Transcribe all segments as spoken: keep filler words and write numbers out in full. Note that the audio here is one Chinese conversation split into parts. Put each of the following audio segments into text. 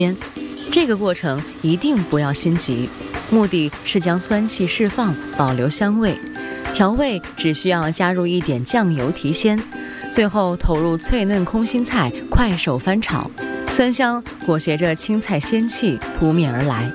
这个过程一定不要心急，目的是将酸气释放，保留香味。调味只需要加入一点酱油提鲜，最后投入脆嫩空心菜，快手翻炒，酸香裹挟着青菜鲜气扑面而来。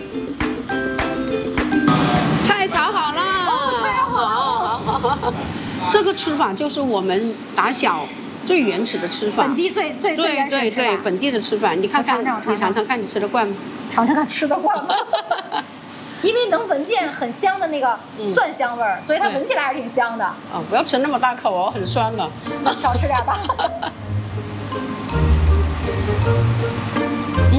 菜炒好了， 哦，菜炒好了， 好好好好。这个吃法就是我们打小最原始的吃法， 本地最最最原始的吃法。 对对对，本地的吃法，你看看， 尝尝尝你尝尝看，你吃得惯吗？ 尝尝看，吃得惯吗？因为能闻见很香的那个蒜香味儿，所以它闻起来还是挺香的。 哦，不要吃那么大口哦，很酸的。 少吃点吧。 嗯，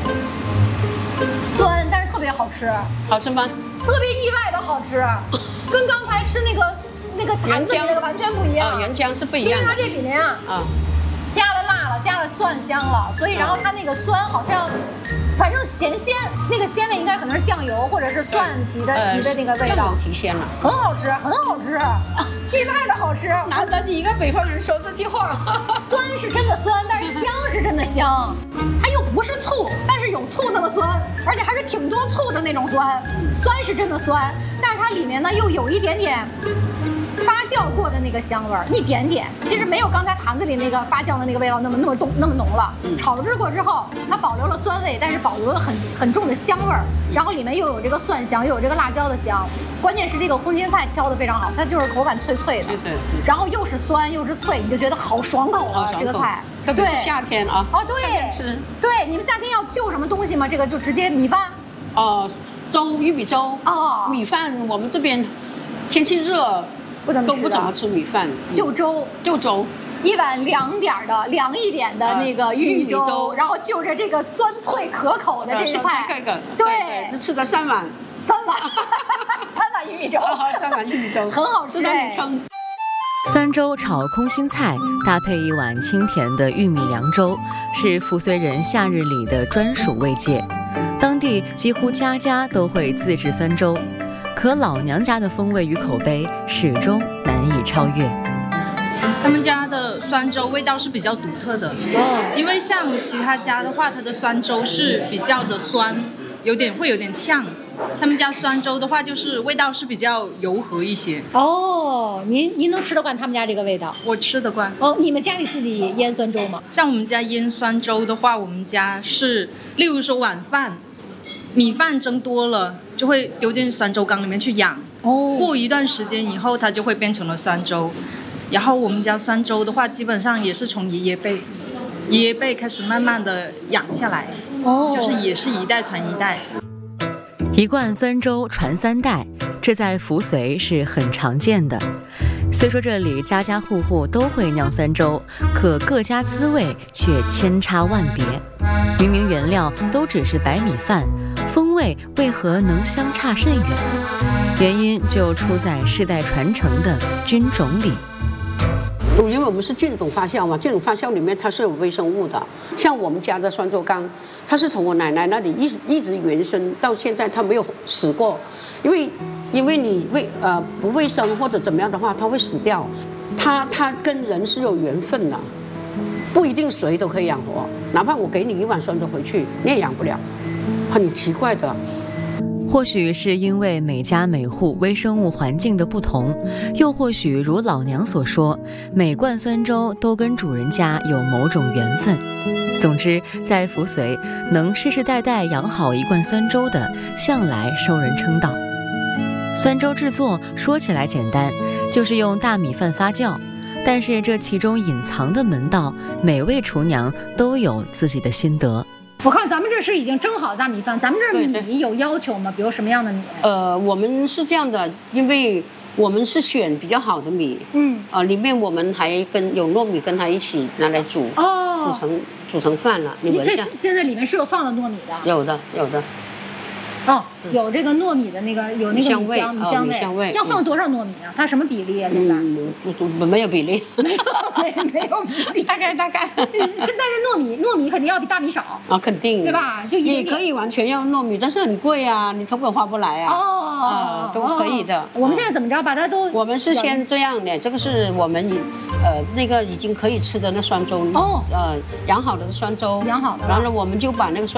酸，但是特别好吃。 好吃吗？ 特别意外的好吃，跟刚才吃那个那个坛子里那个完全不一样。 啊，原浆是不一样的。 因为它这里面啊， 啊， 加了辣了，加了蒜香了，所以然后它那个酸好像，反正咸鲜，那个鲜味应该可能是酱油或者是蒜提的、呃、提的那个味道。 酱油提鲜了， 很好吃，很好吃，意外的好吃。 难得你一个北方人说这句话。 酸是真的酸，但是香是真的香。它又不是醋，但是有醋那么酸，而且还是挺多醋的那种酸。酸是真的酸，但是它里面呢又有一点点发酵过的那个香味儿，一点点，其实没有刚才坛子里那个发酵的那个味道那么那么浓那么浓了。嗯、炒制过之后，它保留了酸味，但是保留了很很重的香味儿，然后里面又有这个蒜香，又有这个辣椒的香，关键是这个空心菜挑得非常好，它就是口感脆脆的， 对对， 然后又是酸又是脆，你就觉得好爽口啊！这个菜， 特别是夏天啊， 哦对，吃，对，你们夏天要就什么东西吗？这个就直接米饭， 哦、呃，粥，玉米粥， 哦， 米饭我们这边天气热。 不怎么吃都不怎么吃米饭， 就粥， 就粥， 一碗凉点儿的、凉一点的那个玉米粥，呃、粥然后就着这个酸脆可口的这个菜， 这个对， 只吃了三碗， 三碗，三碗玉米粥， 三碗玉米粥， 很好吃哎。 酸粥炒空心菜，搭配一碗清甜的玉米凉粥，是扶绥人夏日里的专属慰藉。当地几乎家家都会自制酸粥。可老娘家的风味与口碑始终难以超越。 他们家的酸粥味道是比较独特的，哦，因为像其他家的话，它的酸粥是比较的酸，有点会有点呛。他们家酸粥的话，就是味道是比较柔和一些。 哦，您您能吃得惯他们家这个味道？ 我吃得惯。 哦，你们家里自己腌酸粥吗？ 像我们家腌酸粥的话，我们家是，例如说晚饭。米饭蒸多了就会丢进酸粥缸里面去养，哦，过一段时间以后它就会变成了酸粥。然后我们家酸粥的话基本上也是从爷爷辈爷爷辈开始慢慢的养下来，哦，就是也是一代传一代。 一罐酸粥传三代，这在扶绥是很常见的。虽说这里家家户户都会酿酸粥，可各家滋味却千差万别。明明原料都只是白米饭，风味为何能相差甚远？原因就出在世代传承的菌种里。 因为我们是菌种发酵嘛，菌种发酵里面它是有微生物的。像我们家的酸粥缸，它是从我奶奶那里一直一直原生到现在，它没有死过。因为因为你卫呃不卫生或者怎么样的话，它会死掉。它它跟人是有缘分的，不一定谁都可以养活。哪怕我给你一碗酸粥回去，你也养不了，很奇怪的。 或许是因为每家每户微生物环境的不同，又或许如老娘所说，每罐酸粥都跟主人家有某种缘分。总之，在扶绥能世世代代养好一罐酸粥的，向来受人称道。酸粥制作说起来简单，就是用大米饭发酵，但是这其中隐藏的门道，每位厨娘都有自己的心得。 我看咱们这是已经蒸好的大米饭，咱们这米有要求吗？比如什么样的米？ 呃，我们是这样的，因为我们是选比较好的米，嗯，呃，里面我们还跟有糯米跟它一起拿来煮，哦，煮成煮成饭了。你闻一下， 这现在里面是有放了糯米的？ 有的，有的。 哦，有这个糯米的那个有那个米香米香味， 香味要放多少糯米啊？它什么比例啊？现在嗯，没有比例， 没有没没有比例， 大概大概。 但是糯米糯米肯定要比大米少啊，肯定对吧？就也可以完全用糯米，但是很贵啊，你成本花不来啊。哦，都可以的。 我们现在怎么着把它都？ 我们是先这样的，这个是我们呃那个已经可以吃的那酸粥哦，呃养好的酸粥， 养好的， 然后呢我们就把那个酸。